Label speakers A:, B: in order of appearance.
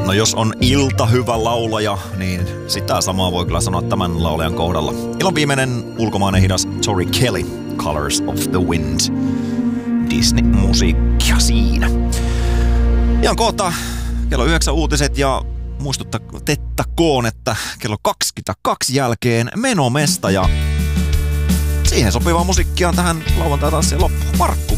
A: No jos on ilta hyvä laulaja, niin sitä samaa voi kyllä sanoa tämän laulajan kohdalla. Ilon viimeinen ulkomainen hidas Tori Kelly, Colors of the Wind. Disney-musiikkia siinä. Ihan kohta kello 9 uutiset ja muistuttakoon, että kello 22 jälkeen menomesta ja siihen sopivaa musiikkia on tähän lauantai-tanssien loppuun. Markku,